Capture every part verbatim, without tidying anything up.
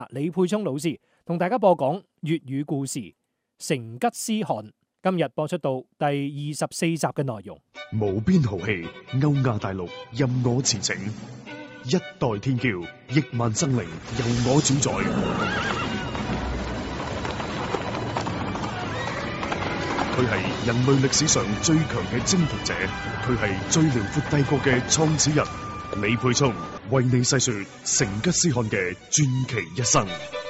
李沛聰老師同大家播講粵語故事《成吉思汗》，今日播出到第二十四集嘅內容。 無邊豪氣，歐亞大陸任我馳騁，一代天驕，億萬生靈由我主宰。佢係人類歷史上最強嘅征服者，佢係最遼闊帝國嘅創始人。李沛聰為你細說成吉思汗嘅傳奇一生。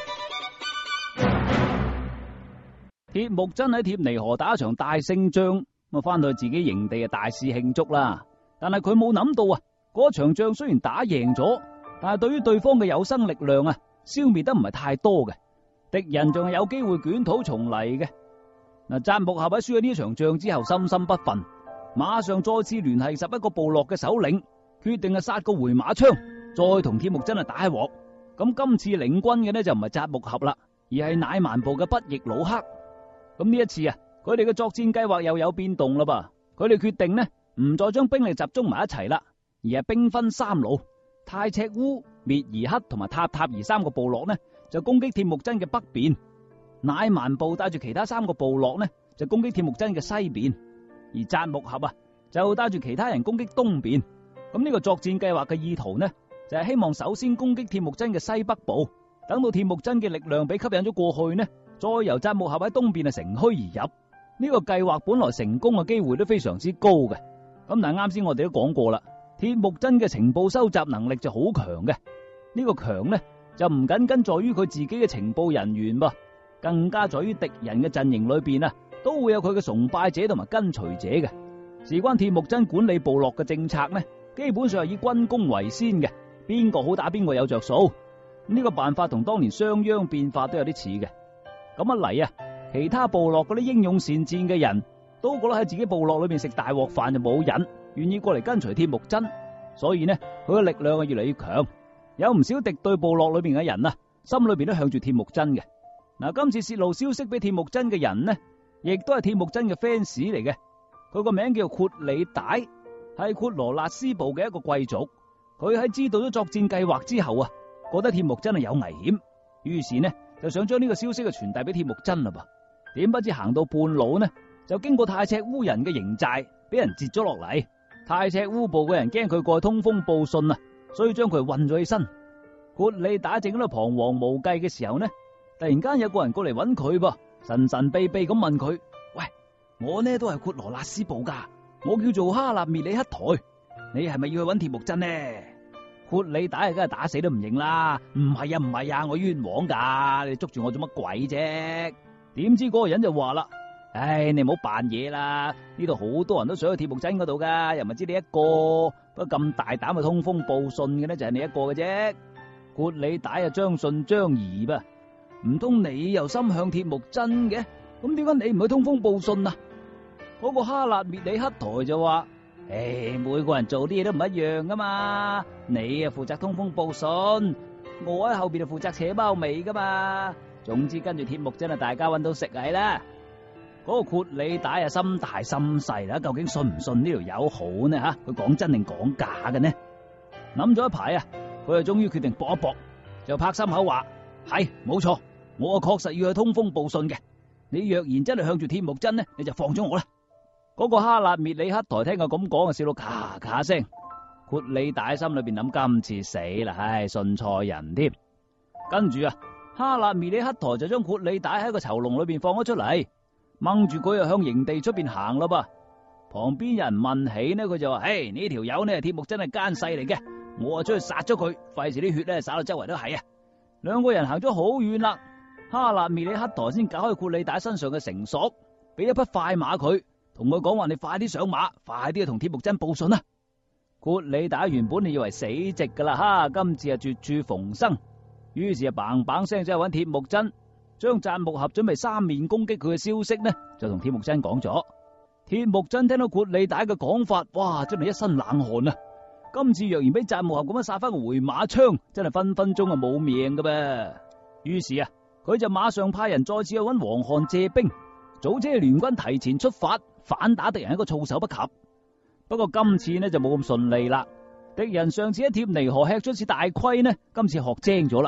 鐵木真喺貼尼河打一場大勝仗，咁啊翻到去自己營地啊大肆慶祝啦。但係佢冇諗到啊，嗰場仗雖然打贏咗，但係對於對方嘅有生力量啊，消滅得唔係太多嘅，敵人仲係有機會捲土重嚟嘅。嗱，扎木合喺輸咗呢場仗之後，心心不忿，馬上再次聯繫十一個部落嘅首領，決定係殺個回馬槍，再同鐵木真啊打一鑊。咁今次領軍嘅呢就唔係扎木合啦，而係乃蠻部嘅不亦魯克。咁呢一次啊，佢哋嘅作戰計劃又有變動啦噃。佢哋決定呢唔再將兵力集中埋一齊啦，而係兵分三路，太赤烏、滅兒克同埋塔塔兒三個部落呢就攻擊鐵木真嘅北邊。乃蠻部帶住其他三個部落呢，就攻擊鐵木真嘅西邊，而扎木合啊就帶住其他人攻擊東邊。咁呢個作戰計劃嘅意圖呢，就係希望首先攻擊鐵木真嘅西北部，等到鐵木真嘅力量被吸引咗過去呢，再由扎木合喺東邊啊乘虛而入。呢個計劃本來成功嘅機會都非常之高嘅。咁但係啱先我哋都講過啦，鐵木真嘅情報收集能力就好強嘅。呢個強呢，就唔僅僅在於佢自己嘅情報人員噃，更加在於敵人嘅陣營裏邊啊，都會有佢嘅崇拜者同埋跟隨者嘅。事關鐵木真管理部落嘅政策呢，基本上係以軍功為先嘅，邊個好打邊個有着數。呢個辦法同當年商鞅變法都有啲似嘅。咁一嚟啊，其他部落嗰啲英勇善戰嘅人都覺得喺自己部落裏邊食大鑊飯就冇癮，願意過嚟跟隨鐵木真，所以呢佢嘅力量係越嚟越強。有唔少敵對部落裏邊嘅人啊，心裏邊都向住鐵木真嘅。嗱，今次泄露消息俾鐵木真嘅人呢，亦都係鐵木真嘅 fans 嚟嘅。佢個名叫闊里帶，係闊羅勒斯部嘅一個貴族。佢喺知道咗作戰計劃之後啊，覺得鐵木真係有危險，於是呢就想將呢個消息嘅傳遞俾鐵木真啦噃。點不知行到半路呢，就經過太赤烏人嘅營寨，俾人截咗落嚟。太赤烏部嘅人驚佢過去通風報信啊，所以將佢韞咗起身。闊里帶正喺度彷徨無計嘅時候呢，突然間有個人過嚟揾佢噃，神神秘秘咁問佢：喂，我呢都係闊羅勒斯部噶，我叫做哈納滅里克台，你係咪要去揾鐵木真呢？闊里帶啊，梗係打死都唔認啦！唔係啊，唔係啊，我冤枉噶，你捉住我做乜鬼啫？點知嗰個人就話啦：唉，你唔好扮嘢啦，呢度好多人都想去鐵木真嗰度噶，又唔係知你一個，不過咁大膽去通風報信嘅呢，就係你一個嘅啫。闊里帶啊，將信將疑噃。唔通你又心向鐵木真嘅？咁點解你唔去通風報信啊？嗰個哈納滅里克台就話：誒，每個人做啲嘢都唔一樣噶嘛。你啊負責通風報信，我喺後邊就負責扯貓尾噶嘛。總之跟住鐵木真啊，大家搵到食係啦。嗰個闊里帶啊，心大心細啦，究竟信唔信呢條友好呢？吓，佢講真定講假嘅呢？諗咗一排啊，佢就終於決定搏一搏，就拍心口話：係冇錯。我確實要去通風報信嘅，你若然真係向住鐵木真呢，你就放咗我啦。嗰、那個哈納滅里克台聽佢咁講啊，笑到咔咔聲。闊里帶心裏邊諗：今次死啦，唉，信錯人添。跟住啊，哈納滅里克台就將闊里帶喺個囚籠裏邊放咗出嚟，掹住佢又向營地出邊行啦噃。旁邊有人問起呢，佢就話：唉，呢條友呢係鐵木真係奸細嚟嘅，我啊出去殺咗佢，費事啲血咧灑到周圍都係啊。兩個人行咗好遠啦。哈納滅里克台先解開闊里帶身上嘅繩索，俾一匹快馬佢，同佢講話：你快啲上馬，快啲去同鐵木真報信啦！闊里帶原本你以為死直噶啦，哈，今次啊絕處逢生，於是啊嘭嘭聲走去揾鐵木真，將扎木合準備三面攻擊佢嘅消息呢，就同鐵木真講咗。鐵木真聽到闊里帶嘅講法，哇，真係一身冷汗啊！今次若然俾扎木合咁樣殺翻個回馬槍，真係分分鐘啊冇命噶噃。於是啊。佢就馬上派人再次去揾王罕借兵，組織聯軍提前出發，反打敵人一個措手不及。不過今次呢就冇咁順利啦。敵人上次喺貼尼河吃咗次大虧呢，今次學精咗啦，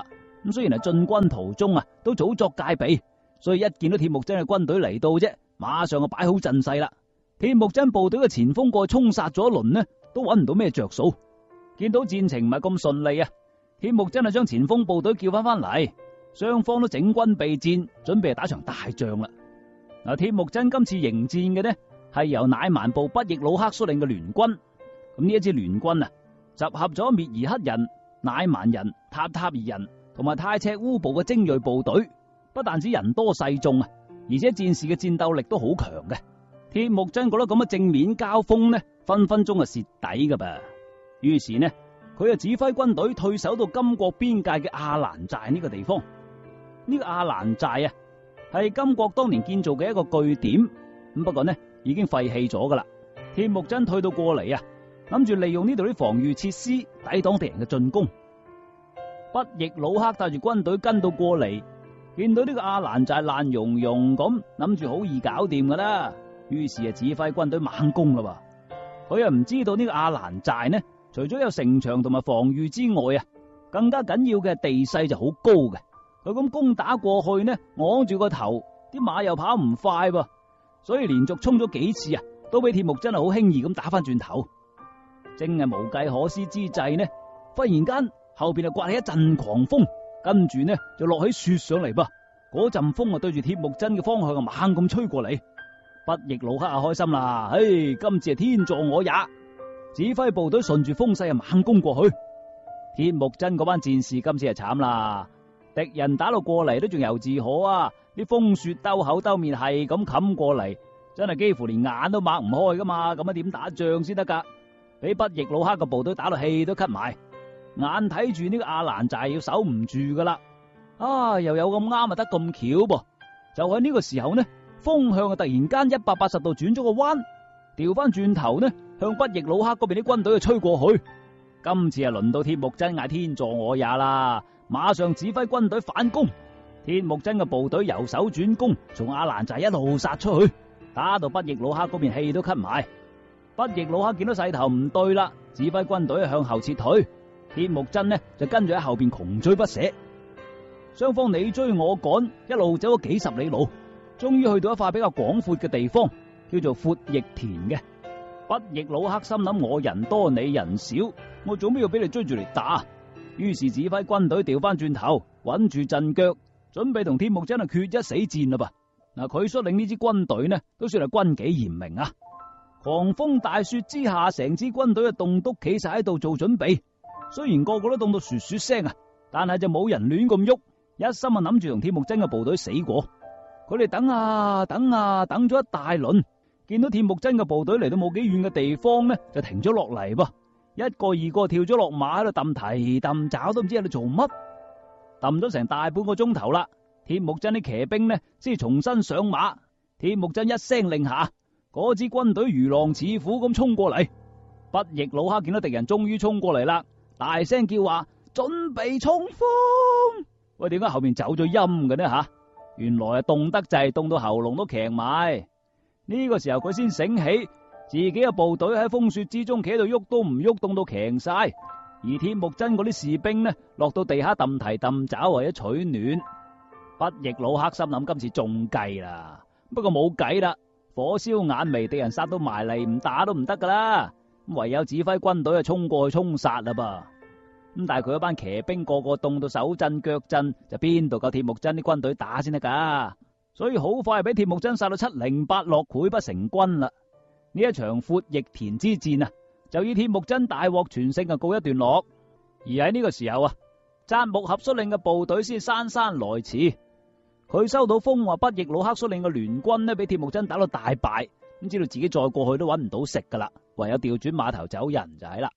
咁雖然係進軍途中啊，都早作戒備，所以一見到鐵木真嘅軍隊嚟到啫，馬上就擺好陣勢啦。鐵木真部隊嘅前鋒過去衝殺咗一輪呢，都揾唔到咩着數。見到戰情唔係咁順利啊，鐵木真係將前鋒部隊叫翻翻嚟，雙方都整軍備戰，準備打場大仗啦。嗱，鐵木真今次迎戰嘅呢，係由乃蠻部不亦魯克率領嘅聯軍。咁呢一支聯軍啊，集合咗滅兒黑人、乃蠻人、塔塔爾人同埋泰赤烏部嘅精銳部隊，不但止人多勢眾啊，而且戰士嘅戰鬥力都好強嘅。鐵木真覺得咁嘅正面交鋒呢，分分鐘係蝕底噶噃。於是呢，佢就指揮軍隊退守到金國邊界嘅阿蘭寨呢個地方。呢、這個阿蘭寨啊，係金國當年建造嘅一個據點，咁不過呢已經廢棄咗噶啦。鐵木真退到過嚟啊，諗住利用呢度啲防禦設施抵擋敵人嘅進攻。不亦魯克帶住軍隊跟到過嚟，見到呢個阿蘭寨爛溶溶咁，諗住好易搞掂噶啦。於是啊，指揮軍隊猛攻啦。佢又唔知道呢個阿蘭寨呢，除咗有城牆同埋防禦之外啊，更加緊要嘅地勢就好高嘅。佢咁攻打過去呢，昂住個頭，啲馬又跑唔快噃，所以連續衝咗幾次啊，都俾鐵木真係好輕易咁打翻轉頭。正係無計可施之際呢，忽然間後邊就颳起一陣狂風，跟住呢就落起雪上嚟噃。嗰陣風啊，對住鐵木真嘅方向啊猛咁吹過嚟。不亦魯克啊開心啦，唉，今次係天助我也，指揮部隊順住風勢啊猛攻過去。鐵木真嗰班戰士今次係慘啦，敵人打到過嚟都仲猶自可啊，啲風雪兜口兜面係咁冚過嚟，真係幾乎連眼都擘唔開噶嘛，咁啊點打仗先得噶？俾不亦魯克嘅部隊打到氣都咳埋，眼睇住呢個阿蘭寨要守唔住噶啦，啊又有咁啱啊得咁巧噃，就喺呢個時候呢，風向啊突然間一百八十度轉咗個彎，調翻轉頭呢，向不亦魯克嗰邊啲軍隊去吹過去。今次啊輪到鐵木真嗌天助我也啦，馬上指揮軍隊反攻。鐵木真嘅部隊由守轉攻，從阿蘭寨一路殺出去，打到不亦魯克嗰邊氣都咳埋。不亦魯克見到勢頭唔對啦，指揮軍隊向後撤退，鐵木真呢就跟住喺後邊窮追不捨。雙方你追我趕，一路走咗幾十里路，終於去到一塊比較廣闊嘅地方，叫做闊翼田嘅。不亦魯克心諗，我人多你人少，我做咩要俾你追住嚟打？於是指揮軍隊調翻轉頭，穩住陣腳，準備同鐵木真係決一死戰啦噃。嗱，佢率領呢支軍隊呢，都算係軍紀嚴明啊。狂風大雪之下，成支軍隊嘅棟篤企晒喺度做準備。雖然個個都凍到雪雪聲啊，但係就冇人亂咁喐，一心啊諗住同鐵木真嘅部隊死過。佢哋等啊等啊等咗一大輪，見到鐵木真嘅部隊嚟到冇幾遠嘅地方呢，就停咗落嚟噃。一個二個跳咗落馬喺度揼蹄揼爪，都唔知喺度做乜。揼咗成大半個鐘頭啦，鐵木真啲騎兵呢先重新上馬。鐵木真一聲令下，嗰支軍隊如狼似虎咁衝過嚟。不亦魯克見到敵人終於衝過嚟啦，大聲叫話：準備衝鋒！喂，點解後面走咗音嘅呢吓？原來係凍得滯，凍到喉嚨都騎埋。呢個時候佢先醒起，自己嘅部隊喺風雪之中企喺度喐都唔喐，凍到騎晒。而鐵木真嗰啲士兵呢，落到地下揼蹄揼爪為咗取暖。不亦魯克心諗今次中計啦，不過冇計啦，火燒眼眉，敵人殺到埋嚟，唔打都唔得噶啦，唯有指揮軍隊啊衝過去衝殺啦噃。咁但係佢嗰班騎兵個個凍到手震腳震，就邊度夠鐵木真啲軍隊打先得噶？所以好快俾鐵木真殺到七零八落，潰不成軍啦。呢一場闊翼田之戰啊，就以鐵木真大獲全勝啊告一段落。而喺呢個時候啊，扎木合率領嘅部隊先姍姍來遲。佢收到風話不亦魯克率領嘅聯軍呢，俾鐵木真打到大敗，咁知道自己再過去都搵唔到食噶啦，唯有調轉碼頭走人就係啦。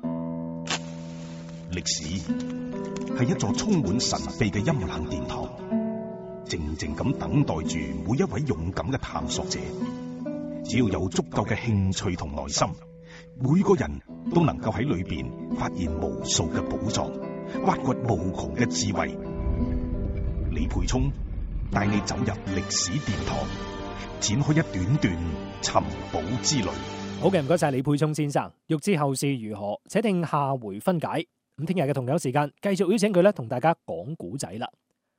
歷史係一座充滿神秘嘅陰冷殿堂，靜靜咁等待住每一位勇敢嘅探索者。只要有足夠嘅興趣同耐心，每個人都能夠喺裏邊發現無數嘅寶藏，挖掘無窮嘅智慧。李培聰帶你走入歷史殿堂，展開一段段尋寶之旅。 好嘅，唔該晒李培聰先生。欲知後事如何，且聽下回分解。 咁聽日嘅同樣時間繼續邀請佢咧同大家講古仔啦。